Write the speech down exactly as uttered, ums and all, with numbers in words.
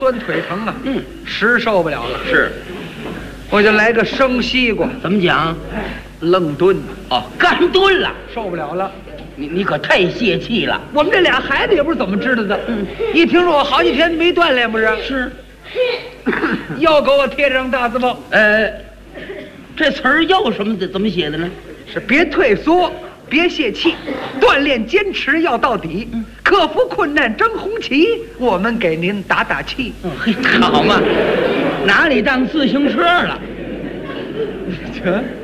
酸腿疼啊， 嗯， 实受不了了。 是， 我就来个生西瓜， 怎么讲？ 愣炖， 哦，干炖了， 受不了了。 你你可太泄气了。 我们这俩孩子也不是怎么知道的，嗯，一听说我好几天没锻炼，不是？ 是， 又给我贴张大字报。 呃，这词儿又什么怎么写的呢？ 是别退缩，别泄气，锻炼坚持要到底，嗯，克服困难争红旗。我们给您打打气。 嗯，嘿，好嘛，哪里当自行车了？ 这。